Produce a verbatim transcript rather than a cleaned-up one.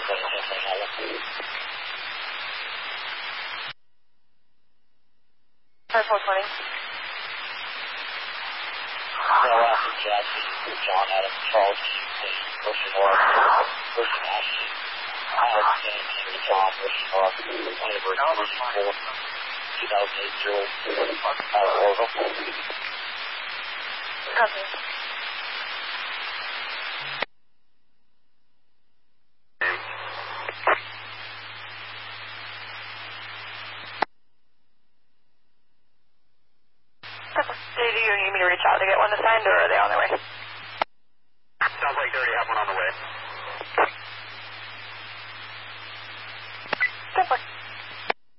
four twenty. John Adam Charles, Ocean North, Ocean Ashton, Alex Kennedy, John, Ocean North, Landenberg, Ocean Four, two thousand eight zero, uh, Orville. Copy. Do you need me to reach out to get one assigned, or are they on their way? Sounds like they already have one on the way.